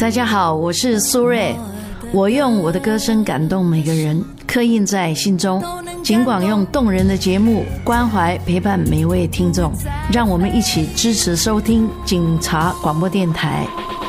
大家好，我是苏芮，我用我的歌声感动每个人，刻印在心中。尽管用动人的节目关怀陪伴每位听众，让我们一起支持收听警察广播电台。